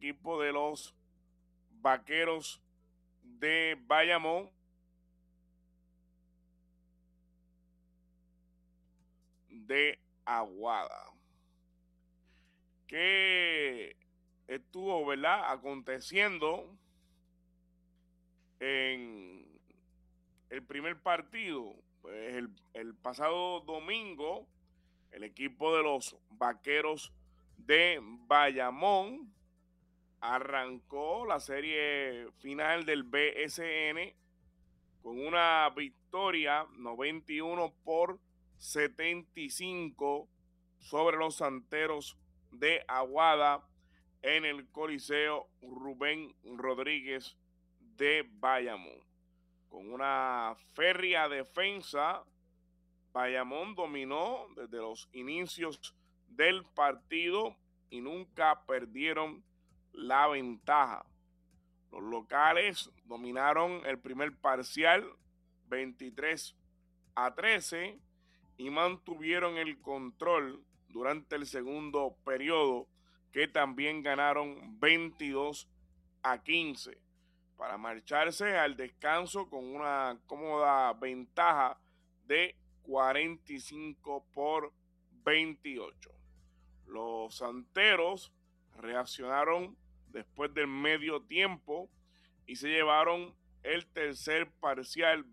equipo de los Vaqueros de Bayamón de Aguada, que estuvo, ¿verdad?, aconteciendo en el primer partido. Pues el pasado domingo, el equipo de los Vaqueros de Bayamón arrancó la serie final del BSN con una victoria 91-75 sobre los Santeros de Aguada en el Coliseo Rubén Rodríguez de Bayamón. Con una férrea defensa, Bayamón dominó desde los inicios del partido y nunca perdieron la ventaja. Los locales dominaron el primer parcial 23-13 y mantuvieron el control durante el segundo periodo, que también ganaron 22-15 para marcharse al descanso con una cómoda ventaja de 45-28. Los Santeros reaccionaron después del medio tiempo y se llevaron el tercer parcial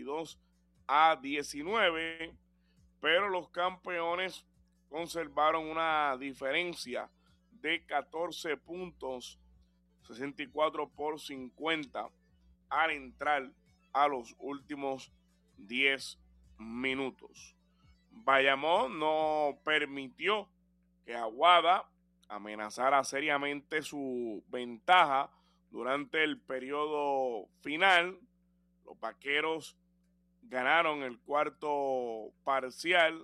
22-19, pero los campeones conservaron una diferencia de 14 puntos, 64-50 al entrar a los últimos 10 minutos. Bayamón no permitió que Aguada amenazara seriamente su ventaja durante el periodo final. Los Vaqueros ganaron el cuarto parcial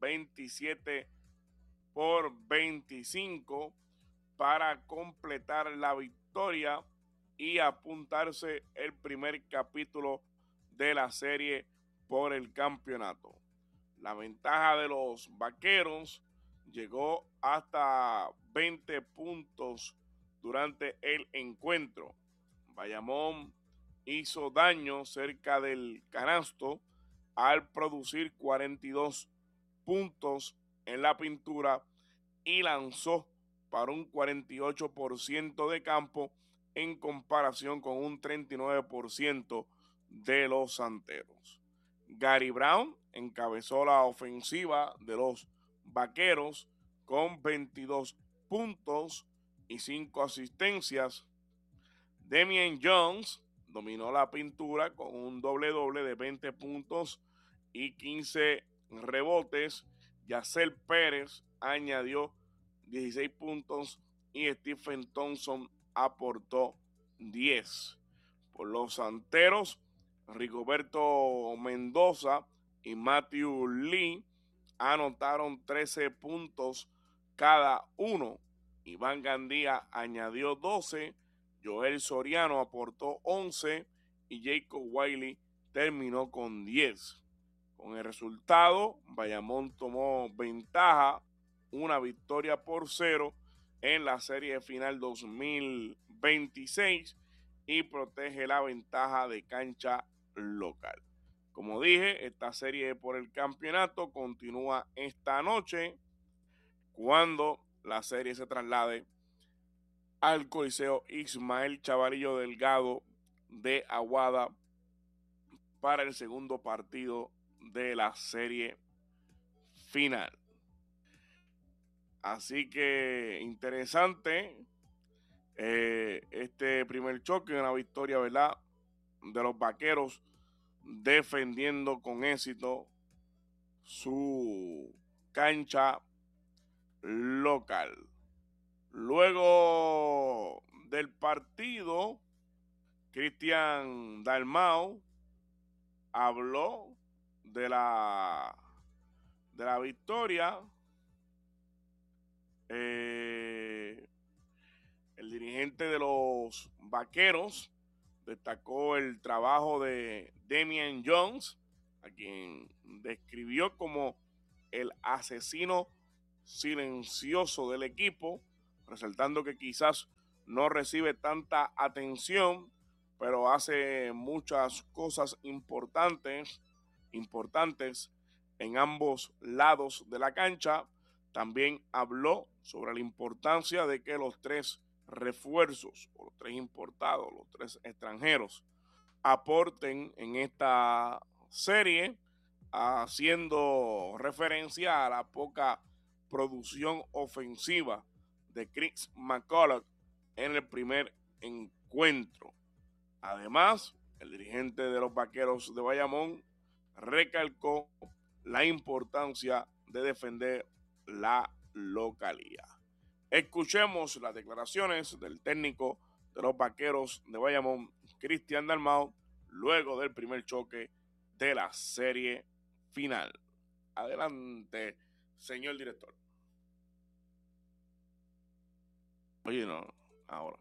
27-25 para completar la victoria y apuntarse el primer capítulo de la serie por el campeonato. La ventaja de los Vaqueros llegó hasta 20 puntos durante el encuentro. Bayamón hizo daño cerca del canasto al producir 42 puntos en la pintura y lanzó para un 48% de campo en comparación con un 39% de los Santeros. Gary Brown encabezó la ofensiva de los Vaqueros con 22 puntos y 5 asistencias. Damian Jones dominó la pintura con un doble-doble de 20 puntos y 15 rebotes. Yacel Pérez añadió 16 puntos y Stephen Thompson aportó 10. Por los Santeros, Rigoberto Mendoza y Matthew Lee anotaron 13 puntos cada uno. Iván Gandía añadió 12, Joel Soriano aportó 11 y Jacob Wiley terminó con 10. Con el resultado, Bayamón tomó ventaja, una victoria por 0 en la serie final 2026 y protege la ventaja de cancha local. Como dije, esta serie por el campeonato continúa esta noche cuando la serie se traslade al Coliseo Ismael Chavalillo Delgado de Aguada para el segundo partido de la serie final. Así que interesante este primer choque, una victoria, ¿verdad?, de los Vaqueros defendiendo con éxito su cancha local. Luego del partido, Cristian Dalmau habló de la victoria. El dirigente de los Vaqueros destacó el trabajo de Damian Jones, a quien describió como el asesino silencioso del equipo, resaltando que quizás no recibe tanta atención, pero hace muchas cosas importantes en ambos lados de la cancha. También habló sobre la importancia de que los tres refuerzos, o los tres importados, los tres extranjeros, aporten en esta serie, haciendo referencia a la poca producción ofensiva de Chris McCullough en el primer encuentro. Además, el dirigente de los Vaqueros de Bayamón recalcó la importancia de defender la localía. Escuchemos las declaraciones del técnico de los Vaqueros de Bayamón, Cristian Dalmau, luego del primer choque de la serie final. Adelante, señor director. Oye, no, ahora.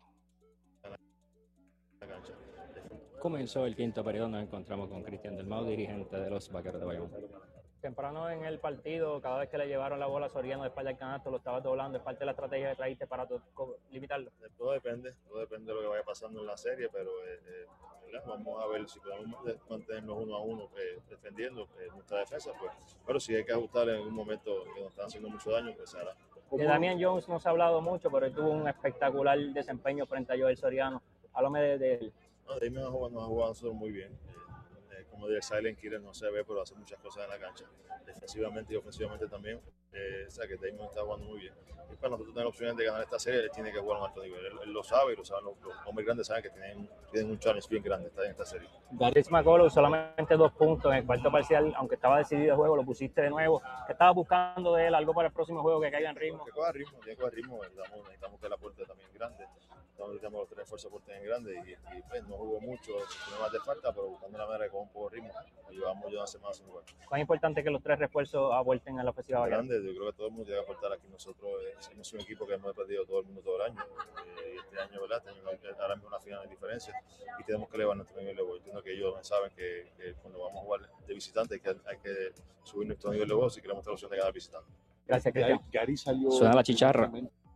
Comenzó el quinto periodo, nos encontramos con Cristian Dalmau, dirigente de los Vaqueros de Bayamón. Temprano en el partido, cada vez que le llevaron la bola a Soriano de espalda al canasto, lo estaba doblando. ¿Es parte de la estrategia que trajiste para limitarlo? Todo depende de lo que vaya pasando en la serie, pero vamos a ver si podemos mantenernos 1-1 defendiendo nuestra defensa, pues. Pero si hay que ajustar en un momento que nos están haciendo mucho daño, pues se hará. De Damian Jones no se ha hablado mucho, pero él tuvo un espectacular desempeño frente a Joel Soriano. Háblame de él. No, Damian nos ha jugado nosotros muy bien. Como dice Silent Killer, no se ve, pero hace muchas cosas en la cancha, defensivamente y ofensivamente también. O sea que Damon está jugando muy bien. Y para nosotros tener opciones de ganar esta serie, él tiene que jugar a un alto nivel. Él lo sabe, y lo saben los hombres grandes, saben que tienen un challenge bien grande en esta serie. Chris McCullough solamente 2 puntos en el cuarto parcial, aunque estaba decidido el juego, lo pusiste de nuevo. ¿Qué estabas buscando de él? ¿Algo para el próximo juego que caiga en ritmo? Que coja ritmo, necesitamos que el aporte también grande. Necesitamos los tres refuerzos aporten grande y pues, no jugó mucho, tiene más de falta, pero buscando la manera de coger un poco de ritmo. Y llevamos ya una semana sin jugar. ¿Cuán importante que los tres refuerzos aporten a la ofensiva? Grande, yo creo que todo el mundo tiene que aportar aquí. Nosotros somos un equipo que hemos perdido todo el mundo todo el año. Este año, ¿verdad? Ahora mismo una final de diferencia y tenemos que elevar nuestro nivel de juego. Entiendo que ellos saben que cuando vamos a jugar de visitante hay que subir nuestro nivel de juego si queremos tener la opción de ganar visitante. Gracias, Cristian. Gary salió. Suena la chicharra.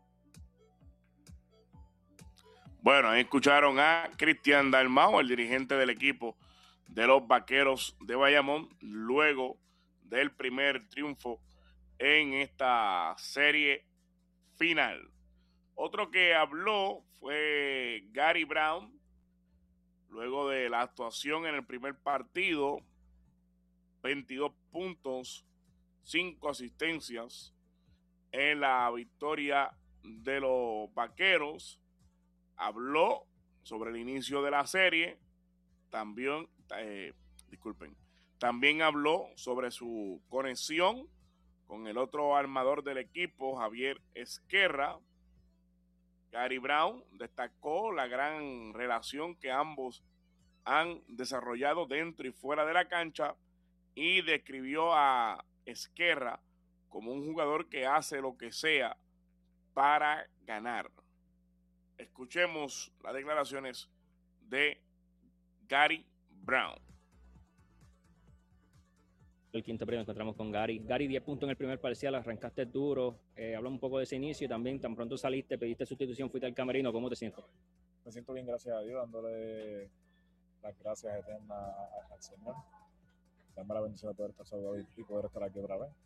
Bueno, ahí escucharon a Cristian Dalmau, el dirigente del equipo de los Vaqueros de Bayamón, luego del primer triunfo en esta serie final. Otro que habló fue Gary Brown, luego de la actuación en el primer partido, 22 puntos, 5 asistencias en la victoria de los Vaqueros. Habló sobre el inicio de la serie, también habló sobre su conexión con el otro armador del equipo, Javier Esquerra. Gary Brown destacó la gran relación que ambos han desarrollado dentro y fuera de la cancha y describió a Esquerra como un jugador que hace lo que sea para ganar. Escuchemos las declaraciones de Gary Brown. El quinto periodo encontramos con Gary. Gary, 10 puntos en el primer parcial, arrancaste duro. Habla un poco de ese inicio y también tan pronto saliste, pediste sustitución, fuiste al camerino. ¿Cómo te sientes? Me siento bien, gracias a Dios, dándole las gracias eternas al Señor. Dame la bendición de poder estar saludado y poder estar aquí otra vez.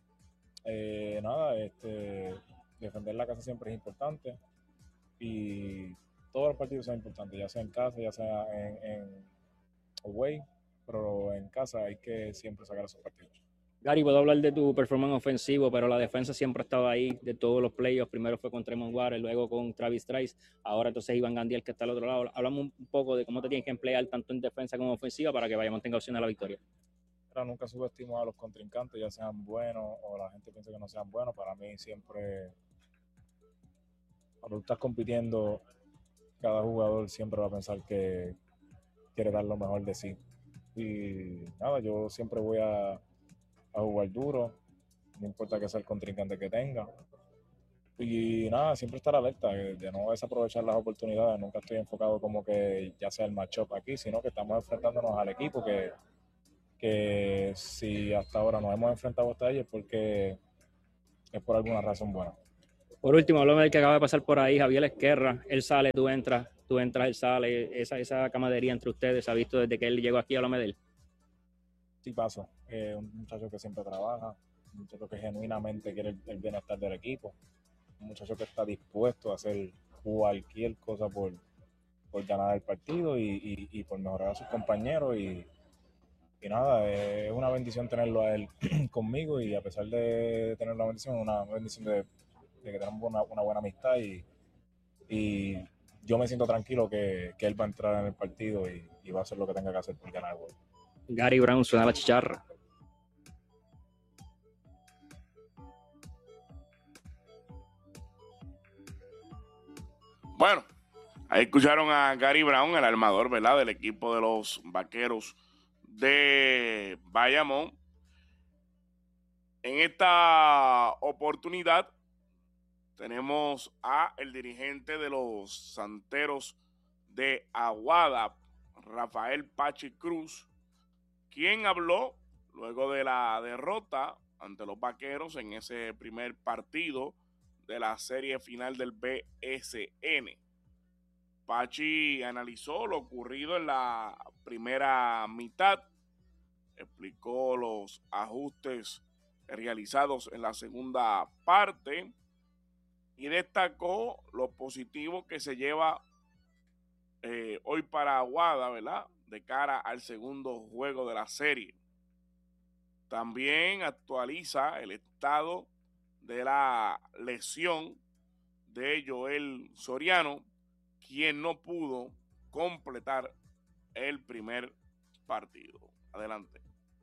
Defender la casa siempre es importante y todos los partidos son importantes, ya sea en casa, ya sea en away, pero en casa hay que siempre sacar esos partidos. Gary, puedo hablar de tu performance ofensivo, pero la defensa siempre ha estado ahí de todos los playoffs. Primero fue con Tremont Waters, luego con Travis Trice, ahora entonces Iván Gandiel que está al otro lado. Hablamos un poco de cómo te tienes que emplear tanto en defensa como ofensiva para que Bayamón tenga opción a la victoria. Pero nunca subestimo a los contrincantes, ya sean buenos o la gente piensa que no sean buenos. Para mí siempre, cuando estás compitiendo, cada jugador siempre va a pensar que quiere dar lo mejor de sí. Y nada, yo siempre voy a jugar duro, no importa que sea el contrincante que tenga. Y nada, siempre estar alerta, de no desaprovechar las oportunidades. Nunca estoy enfocado como que ya sea el matchup aquí, sino que estamos enfrentándonos al equipo que si hasta ahora nos hemos enfrentado hasta ellos porque es por alguna razón buena. Por último, háblame del que acaba de pasar por ahí, Javier Esquerra. Él sale, tú entras, él sale. Esa camaradería entre ustedes se ha visto desde que él llegó aquí, háblame de él. Sí, paso. Un muchacho que siempre trabaja, un muchacho que genuinamente quiere el bienestar del equipo, un muchacho que está dispuesto a hacer cualquier cosa por ganar el partido y por mejorar a sus compañeros. Y nada, es una bendición tenerlo a él conmigo, y a pesar de tener una bendición de que tenemos una buena amistad, y yo me siento tranquilo que él va a entrar en el partido y va a hacer lo que tenga que hacer por ganar el juego. Gary Brown suena la chicharra. Bueno, ahí escucharon a Gary Brown, el armador, ¿verdad?, del equipo de los Vaqueros de Bayamón. En esta oportunidad tenemos a el dirigente de los Santeros de Aguada, Rafael Pachi Cruz, quien habló luego de la derrota ante los Vaqueros en ese primer partido de la serie final del BSN. Pachi analizó lo ocurrido en la primera mitad, explicó los ajustes realizados en la segunda parte y destacó lo positivo que se lleva hoy para Aguada, ¿verdad?, de cara al segundo juego de la serie. También actualiza el estado de la lesión de Joel Soriano, quien no pudo completar el primer partido. Adelante.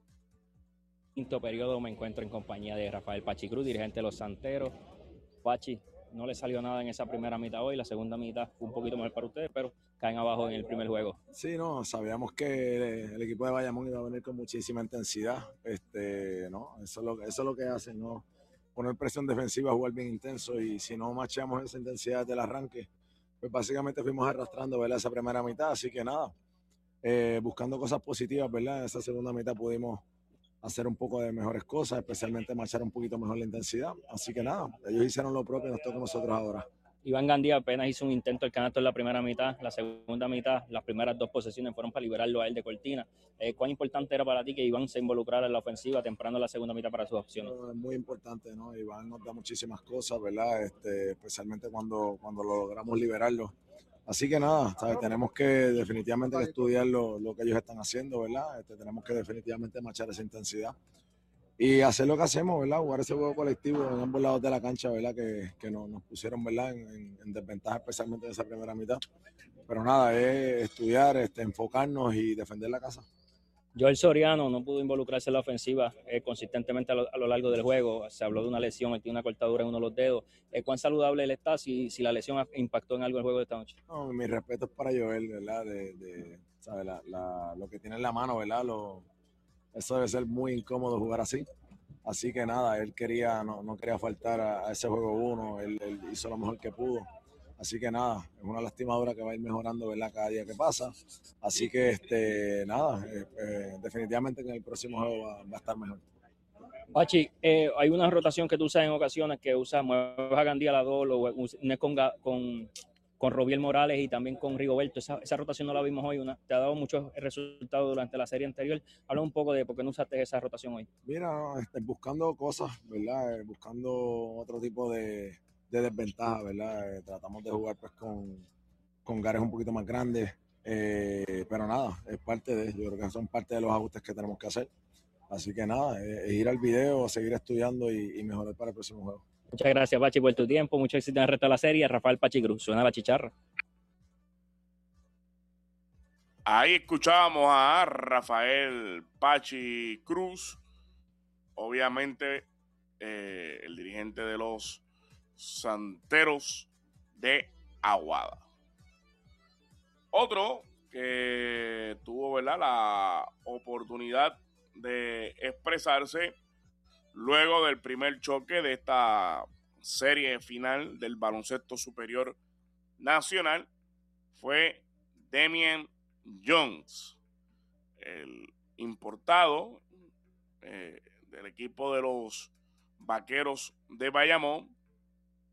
Quinto periodo me encuentro en compañía de Rafael Pachi Cruz, dirigente de los Santeros. Pachi, no le salió nada en esa primera mitad hoy, la segunda mitad fue un poquito mejor para ustedes, pero caen abajo en el primer juego. Sí, no, sabíamos que el equipo de Bayamón iba a venir con muchísima intensidad, ¿no? Eso es lo que hacen, ¿no? Poner presión defensiva, jugar bien intenso, y si no machamos esa intensidad del arranque, pues básicamente fuimos arrastrando, ¿verdad?, esa primera mitad. Así que nada, buscando cosas positivas, ¿verdad? En esa segunda mitad pudimos hacer un poco de mejores cosas, especialmente machar un poquito mejor la intensidad. Así que nada, ellos hicieron lo propio y nos toca a nosotros ahora. Iván Gandía apenas hizo un intento del canasto en la primera mitad, la segunda mitad, las primeras dos posesiones fueron para liberarlo a él de cortina. ¿Cuán importante era para ti que Iván se involucrara en la ofensiva temprano en la segunda mitad para sus opciones? Es muy importante, ¿no? Iván nos da muchísimas cosas, ¿verdad? Especialmente cuando lo logramos liberarlo. Así que nada, ¿sabes? Tenemos que definitivamente estudiar lo que ellos están haciendo, ¿verdad? Tenemos que definitivamente machar esa intensidad y hacer lo que hacemos, ¿verdad? Jugar ese juego colectivo en ambos lados de la cancha, ¿verdad? Que nos pusieron, ¿verdad?, en desventaja, especialmente en esa primera mitad. Pero nada, es estudiar, enfocarnos y defender la casa. Joel Soriano no pudo involucrarse en la ofensiva consistentemente a lo largo del juego. Se habló de una lesión, él tiene una cortadura en uno de los dedos. ¿Cuán saludable él está si la lesión impactó en algo el juego de esta noche? No, mi respeto es para Joel, ¿verdad? ¿Sabes? Lo que tiene en la mano, ¿verdad? Eso debe ser muy incómodo jugar así. Así que nada, él no quería faltar a ese juego 1, él hizo lo mejor que pudo. Así que nada, es una lastimadura que va a ir mejorando, ¿verdad?, cada día que pasa. Así que nada, definitivamente en el próximo juego va a estar mejor. Pachi, hay una rotación que tú usas en ocasiones, que mueves a Gandía a la 2, lo unes con Robiel Morales y también con Rigoberto. Esa rotación no la vimos hoy, te ha dado muchos resultados durante la serie anterior. Habla un poco de por qué no usaste esa rotación hoy. Mira, buscando cosas, ¿verdad? Buscando otro tipo de desventaja, ¿verdad? Tratamos de jugar pues con gares un poquito más grandes, pero nada, es parte yo creo que son parte de los ajustes que tenemos que hacer. Así que nada, es ir al video, seguir estudiando y mejorar para el próximo juego. Muchas gracias, Pachi, por tu tiempo. Mucho éxito en el resto de la serie. Rafael Pachi Cruz, suena la chicharra. Ahí escuchábamos a Rafael Pachi Cruz, obviamente el dirigente de los Santeros de Aguada. Otro que tuvo, ¿verdad?, la oportunidad de expresarse luego del primer choque de esta serie final del baloncesto superior nacional fue Damian Jones, el importado del equipo de los Vaqueros de Bayamón,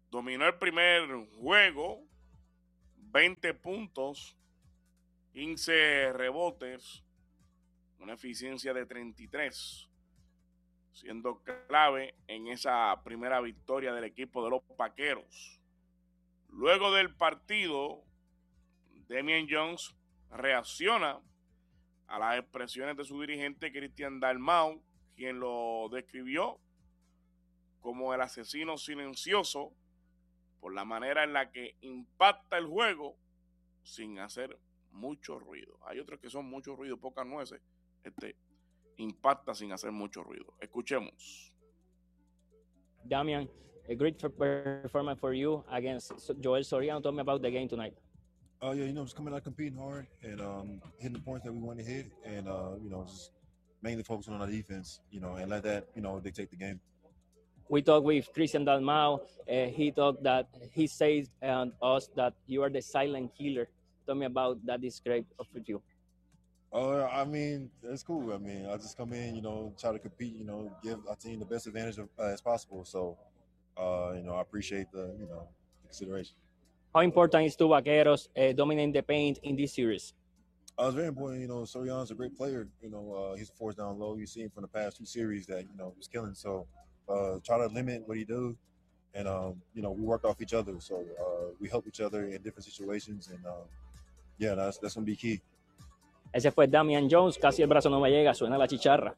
dominó el primer juego, 20 puntos, 15 rebotes, una eficiencia de 33, siendo clave en esa primera victoria del equipo de los Vaqueros. Luego del partido, Damian Jones reacciona a las expresiones de su dirigente Cristian Dalmau, quien lo describió como el asesino silencioso por la manera en la que impacta el juego sin hacer mucho ruido. Hay otros que son mucho ruido, pocas nueces. Impacta sin hacer mucho ruido. Escuchemos. Damian, a great performance for you against Joel Soriano. Tell me about the game tonight. Oh yeah, just coming out competing hard and hitting the points that we want to hit, and just mainly focusing on our defense, and let that dictate the game. We talked with Christian Dalmau. He talked that he says us that you are the silent killer. Tell me about that describe of you. I mean, it's cool. I mean, I just come in, try to compete, give our team the best advantage as possible. So, I appreciate the consideration. How important is to Vaqueros dominating the paint in this series? It's very important. Soriano's a great player. He's a force down low. You see him from the past 2 series that was killing. So, try to limit what he do, and we work off each other. So we help each other in different situations, and that's gonna be key. Ese fue Damian Jones. Casi el brazo no me llega. Suena la chicharra.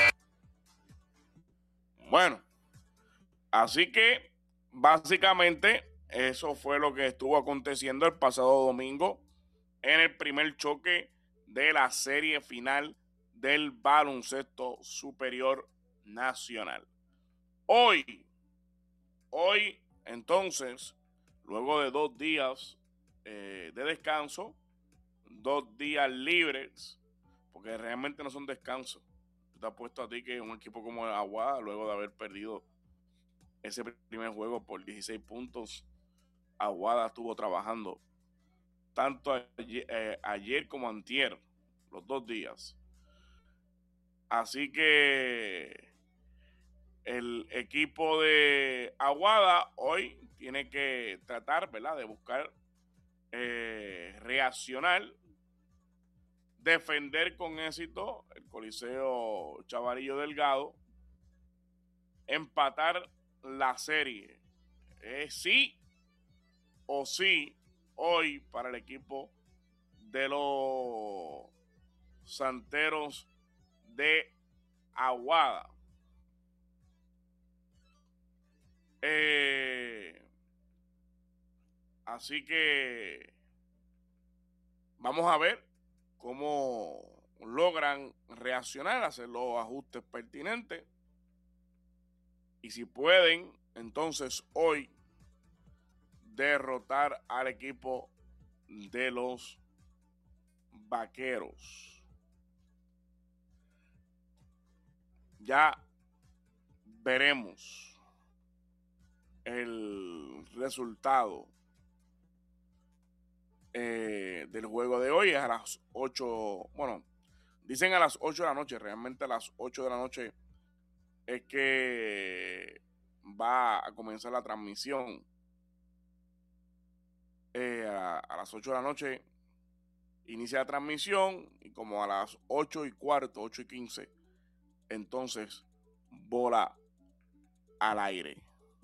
Bueno, así que básicamente eso fue lo que estuvo aconteciendo el pasado domingo en el primer choque de la serie final del baloncesto superior nacional. Hoy, entonces, luego de 2 días de descanso, 2 días libres, porque realmente no son descansos. Te apuesto a ti que un equipo como Aguada, luego de haber perdido ese primer juego por 16 puntos, Aguada estuvo trabajando tanto ayer como antier, los 2 días. Así que el equipo de Aguada hoy tiene que tratar, ¿verdad?, de buscar reaccionar, defender con éxito el Coliseo Chavarillo Delgado, empatar la serie. Sí o sí hoy para el equipo de los Santeros de Aguada. Así que vamos a ver cómo logran reaccionar, hacer los ajustes pertinentes. Y si pueden, entonces hoy derrotar al equipo de los Vaqueros. Ya veremos el resultado del juego de hoy. Es a las 8, bueno, dicen a las 8 de la noche, realmente a las 8 de la noche es que va a comenzar la transmisión. A las 8 de la noche inicia la transmisión y como a las 8:15, 8:15, entonces bola al aire.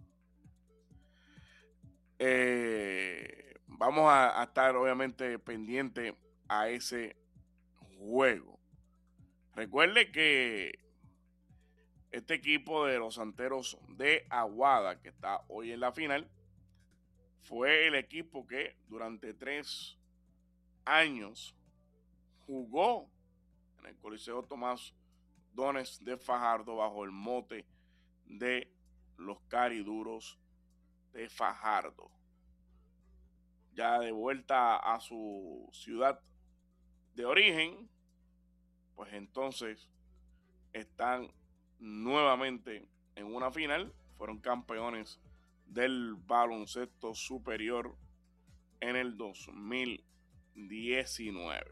Vamos a estar obviamente pendiente a ese juego. Recuerde que este equipo de los Santeros de Aguada, que está hoy en la final, fue el equipo que durante 3 años jugó en el Coliseo Tomás Dones de Fajardo bajo el mote de los Cariduros de Fajardo. Ya de vuelta a su ciudad de origen, pues entonces están nuevamente en una final. Fueron campeones del baloncesto superior en el 2019.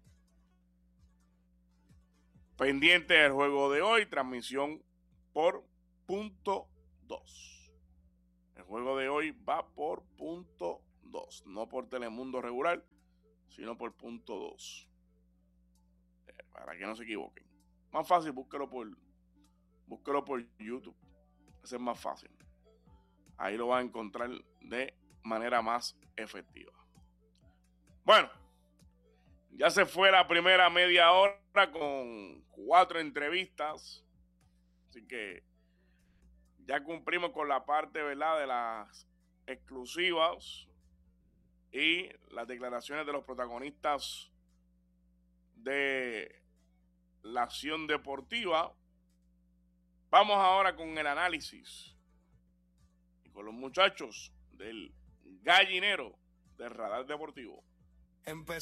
Pendiente del juego de hoy, transmisión por punto 2. El juego de hoy va por punto 2, no por Telemundo regular, sino por punto 2. Para que no se equivoquen. Más fácil, búsquelo por YouTube. Ese es más fácil. Ahí lo va a encontrar de manera más efectiva. Bueno, ya se fue la primera media hora con 4 entrevistas. Así que ya cumplimos con la parte, ¿verdad?, de las exclusivas y las declaraciones de los protagonistas de la acción deportiva. Vamos ahora con el análisis y con los muchachos del Gallinero del Radar Deportivo.